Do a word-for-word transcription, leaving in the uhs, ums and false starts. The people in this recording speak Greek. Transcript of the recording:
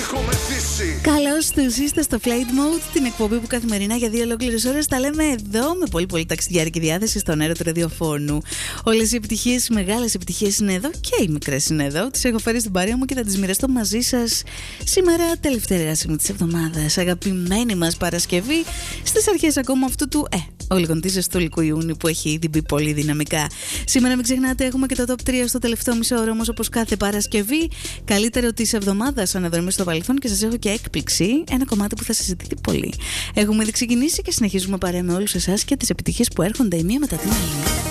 Καλώς τους είστε στο Flight Mode, την εκπομπή που καθημερινά για δύο ολόκληρες ώρες τα λέμε εδώ με πολύ πολύ ταξιδιάρικη διάθεση στον αέρα του ραδιοφώνου. Όλες οι επιτυχίες, οι μεγάλες επιτυχίες είναι εδώ και οι μικρές είναι εδώ. Τις έχω φέρει στην παρέα μου και θα τις μοιραστώ μαζί σας σήμερα, τελευταία εργάσιμη της εβδομάδας. Αγαπημένη μας Παρασκευή, στις αρχές ακόμα αυτού του ε, όλικον της ζεστολικού Ιούνιου που έχει ήδη μπει πολύ δυναμικά. Σήμερα μην ξεχνάτε, έχουμε και το top τρία στο τελευταίο μισό ώρα, όμως όπως κάθε Παρασκευή. Καλύτερο της εβδομάδας αναδρομή στο παρελθόν και σας έχω και έκπληξη, ένα κομμάτι που θα συζητηθεί πολύ. Έχουμε ήδη ξεκινήσει και συνεχίζουμε παρέα με όλους εσάς και τις επιτυχίες που έρχονται η μία μετά την άλλη.